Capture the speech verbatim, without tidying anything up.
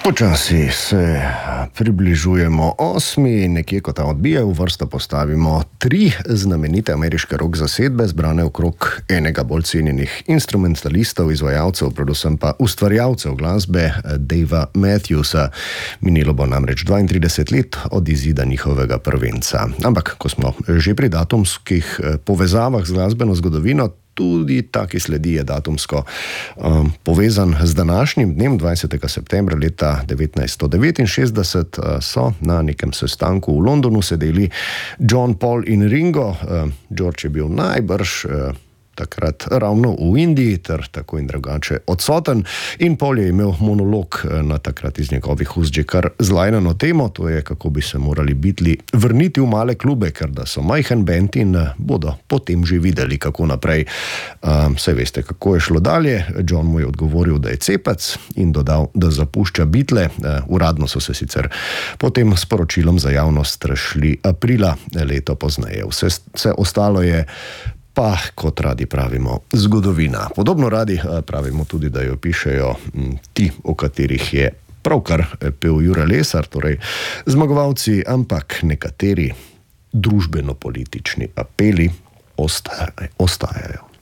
Počasi se približujemo osmi, nekje ko ta odbije, v vrsto postavimo tri znamenite ameriške rock zasedbe, zbrane okrog enega bolj cenjenih instrumentalistov, izvajalcev, predvsem pa ustvarjalcev glasbe, Davea Matthewsa. Minilo bo namreč dvaintrideset let od izida njihovega prvenca. Ampak, ko smo že pri datumskih povezavah z glasbeno zgodovino, tudi ta, ki sledi, je datumsko um, povezan z današnjim dnem, dvajsetega septembra leta devetnajststo devetinšestdeset, uh, so na nekem sestanku v Londonu sedeli John, Paul in Ringo. Uh, George je bil najbrž uh, takrat ravno v Indiji, ter tako in drugače odsoten, in Paul je imel monolog na takrat iz njegovih ust že kar zlajnano temo, to je, kako bi se morali Beatli vrniti v male klube, ker da so majhen bend in bodo potem že videli, kako naprej. Um, saj veste, kako je šlo dalje. John mu je odgovoril, da je cepec, in dodal, da zapušča Beatle. Uh, uradno so se sicer potem s poročilom za javnost razšli aprila leto pozneje. Vse, vse ostalo je pa, kot radi pravimo, zgodovina. Podobno radi pravimo tudi, da jo pišejo ti, o katerih je pravkar pel Jure Lesar, torej zmagovalci, ampak nekateri družbeno-politični apeli ostajajo.